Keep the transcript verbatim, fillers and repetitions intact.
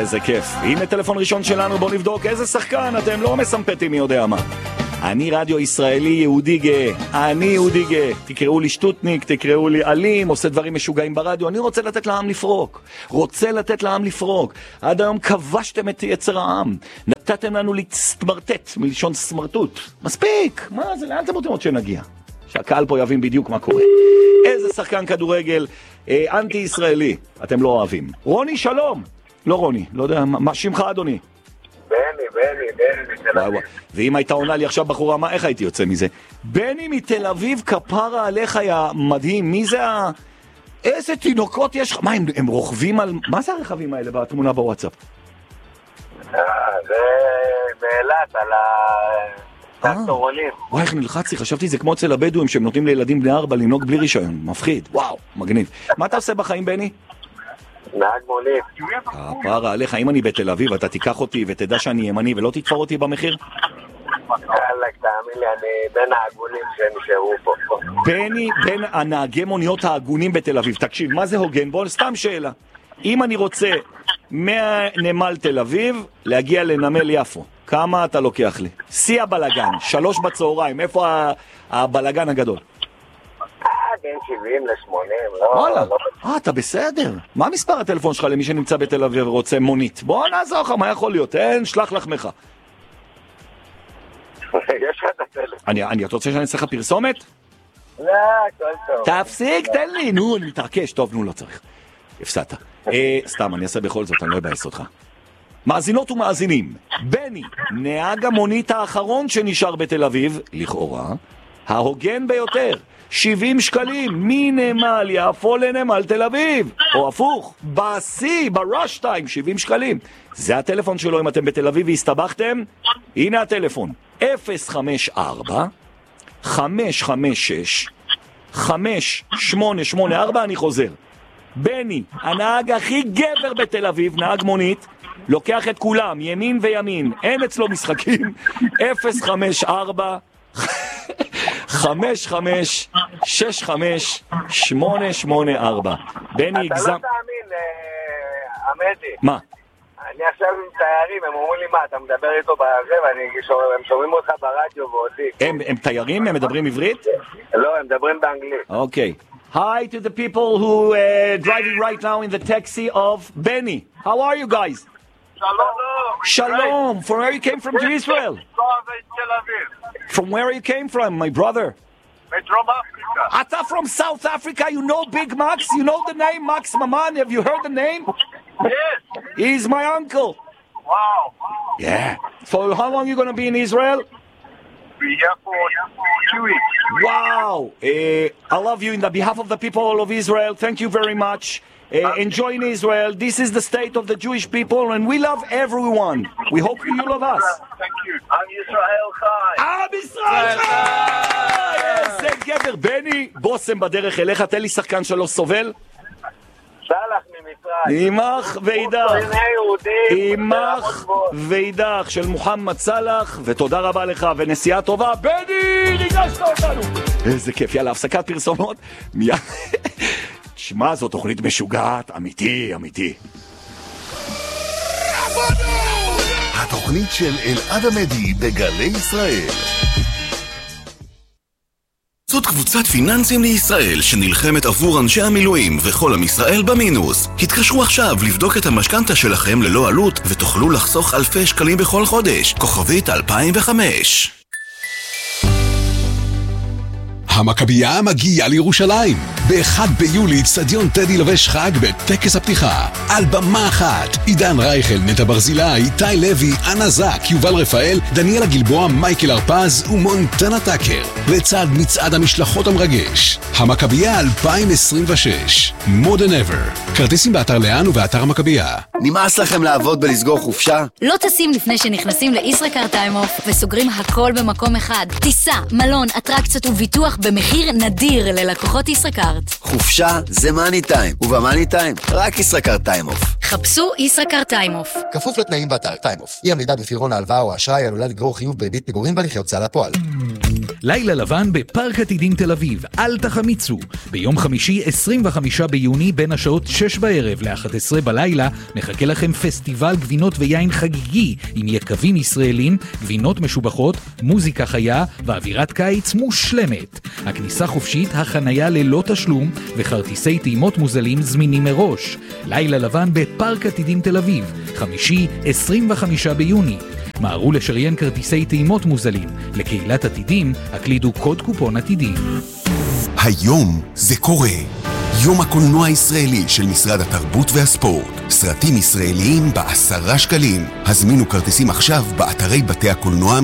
איזה כיף. הנה טלפון ראשון שלנו, בואו נבדוק איזה שחקן, אתם לא מסמפטים מי יודע מה. אני רדיו ישראלי יהודי גאה, אני יהודי גאה. תקראו לי שטוטניק, תקראו לי אלים, עושה דברים משוגעים ברדיו. אני רוצה לתת לעם לפרוק, רוצה לתת לעם לפרוק. עד היום כבשתם את יצר העם, נתתם לנו להסתמרטט, מלשון סמרטוט. מספיק, מה זה, לאן אתם רוצים עוד שנגיע? שהקהל פה יבין בדיוק מה קורה. איזה שחקן כדורגל אה, אנטי ישראלי אתם לא אוהבים. רוני, שלום. לא רוני, לא יודע, מה שמך אדוני? בני, בני, בני מתל אביב. ואם הייתה עונה לי עכשיו בחורה, מה, איך הייתי יוצא מזה? בני מתל אביב, כפרה עליך היה מדהים. מי זה ה... איזה תינוקות יש לך? מה, הם, הם רוכבים על... מה זה הרכבים האלה בתמונה בוואטסאפ? אה, זה באילת, על הטרקטורונים. וואי, איך נלחצתי, חשבתי זה כמו אצל הבדואים שהם נותנים לילדים בני ארבע לנהוג בלי רישיון. מפחיד, וואו, מגניב. מה אתה עושה בחיים, בני? נהג מונית. הפרה עליך, אם אני בתל אביב, אתה תיקח אותי ותדע שאני ימני ולא תתפר אותי במחיר? יאללה, תאמין לי, אני בין העגונים שנשארו פה. בני, בין הנהגי מוניות העגונים בתל אביב. תקשיב, מה זה הוגן? בוא, סתם שאלה. אם אני רוצה מהנמל תל אביב להגיע לנמל יפו, כמה אתה לוקח לי? שיא הבלגן, שלוש בצהריים, איפה הבלגן הגדול? בין שבעים לשמונים, לא... וואלה, אה, אתה בסדר. מה מספר הטלפון שלך למי שנמצא בתל אביב ורוצה מונית? בוא נעזור לך, מה יכול להיות? אין, שלח לחמך. יש לך את הטלפון. אני, אתה רוצה שאני אעשה לך פרסומת? לא, הכל טוב. תפסיק, תן לי, נו, אני מתעקש. טוב, נו, לא צריך. הפסדת. אה, סתם, אני אעשה בכל זאת, אני לא אבאס אותך. מאזינות ומאזינים, בני, נהג המונית האחרון שנשאר בתל אביב, לכאורה, ההוגן ביותר, שבעים שקלים, מנמל יפו לנמל תל אביב, או הפוך, בסי, בראש טיים, שבעים שקלים. זה הטלפון שלו אם אתם בתל אביב והסתבכתם. הנה הטלפון, אפס חמש ארבע חמש חמש שש חמש שמונה שמונה ארבע. אני חוזר, בני, הנהג הכי גבר בתל אביב, נהג מונית, לוקח את כולם, ימין וימין, אין אצלו משחקים. אפס חמש ארבע חמש חמש שש חמש שמונה שמונה ארבע. בני, אתה הגזם... לא תאמין, עמדי. מה? אני עכשיו עם תיירים, הם אומרים לי מה, אתה מדבר איתו בזה, והם שומעים אותך ברדיו ואותי. הם, הם תיירים? הם מדברים עברית? לא, הם מדברים באנגלית. אוקיי. Hi to the people who uh, driving right now in the taxi of Benny. How are you guys? Shalom. Shalom. From where you came from to Israel? From where you came from, my brother? From Africa. Ata from South Africa. You know Big Max? You know the name Max Maman? Have you heard the name? Yes. He's my uncle. Wow. Yeah. So how long are you going to be in Israel? Be here for two weeks. Wow. Uh, I love you in the behalf of the people of Israel. Thank you very much. Uh, enjoy in Israel. This is the state of the Jewish people, and we love everyone. We hope you love us. Thank you. Am Yisrael Chai. Am Yisrael Chai! איזה גבר. בני, בוסם בדרך אליך, תן לי שחקן שלא סובל. סלח ממצרים. אימך ואידך. אימך ואידך של מוחמד סלח, ותודה רבה לך, ונסיעה טובה. בני, ניגשת אותנו. איזה כיף. יאללה, הפסקת פרסומות. מיד. שמע, זו תוכנית משוגעת, אמיתי, אמיתי. התוכנית של אלעד עמדי בגלי ישראל. זאת קבוצת פיננסים לישראל שנלחמת עבור אנשי המילואים וכל עם ישראל במינוס. התקשרו עכשיו לבדוק את המשכנתה שלכם ללא עלות ותוכלו לחסוך אלפי שקלים בכל חודש. כוכבית אלפיים וחמש. המכבייה מגיעה לירושלים. ב-אחד ביולי אצטדיון טדי לובש חג בטקס הפתיחה. על במה אחת, עידן רייכל, נטע ברזילה, איתי לוי, אנה זק, יובל רפאל, דניאלה גלבוע, מייקל ארפז ומונטנה טאקר. לצד מצעד המשלחות המרגש. המכבייה אלפיים עשרים ושש. More than ever. כרטיסים באתר לאן ובאתר המכבייה. נמאס לכם לעבוד ולסגור חופשה? לא טסים לפני שנכנסים לישראכרט טיים-אוף וסוגרים הכל במקום אחד. טיסה, מלון, אטרקציות וביטוח במחיר נדיר ללקוחות ישראכרט. חופשה זה מאני טיים, ובמאני טיים רק ישראכרט טיים-אוף. חפשו ישראכרט טיים-אוף. כפוף לתנאים באתר טיים-אוף. אי עמידה בפירעון ההלוואה או האשראי עלולה לגרור חיוב בריבית פיגורים בהליכי הוצאה לפועל. לילה לבן בפארק עתידים תל אביב, אל תחמיצו. ביום חמישי עשרים וחמישה ביוני בין השעות שש בערב ל-אחת עשרה בלילה מחכה לכם פסטיבל גבינות ויין חגיגי עם יקבים ישראלים, גבינות משובחות, מוזיקה חיה ואווירת קיץ מושלמת. הכניסה חופשית, החנייה ללא תשלום וכרטיסי טעימות מוזלים זמינים מראש. לילה לבן בפארק עתידים תל אביב, חמישי עשרים וחמישה ביוני. מהרו לשריין כרטיסי טעימות מוזלים. לקהילת עתידים, הקלידו קוד קופון עתידים. היום זה קורה. יום הקולנוע הישראלי של משרד התרבות והספורט. סרטים ישראליים בעשרה שקלים. הזמינו כרטיסים עכשיו באתרי בתי הקולנוע